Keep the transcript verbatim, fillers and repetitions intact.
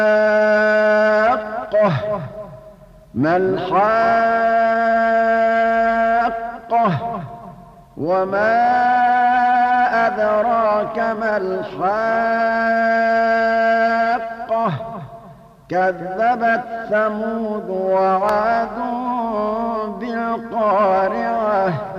الحاقة ما الحاقة وما أدراك ما الحاقة كذبت ثمود وعاد بالقارعة